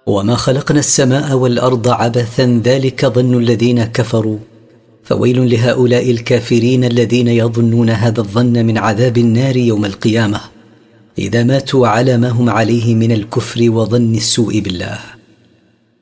وما خلقنا السماء والأرض عبثا ذلك ظن الذين كفروا، فويل لهؤلاء الكافرين الذين يظنون هذا الظن من عذاب النار يوم القيامة إذا ماتوا على ما هم عليه من الكفر وظن السوء بالله.